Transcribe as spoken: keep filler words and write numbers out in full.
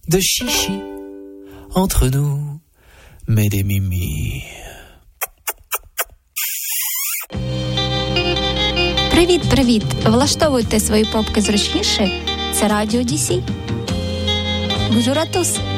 de chichi entre nous, mais des mimi. Привіт-привіт! Влаштовуйте свої попки зручніше. Це Радіо ді сі. Bonjour à tous!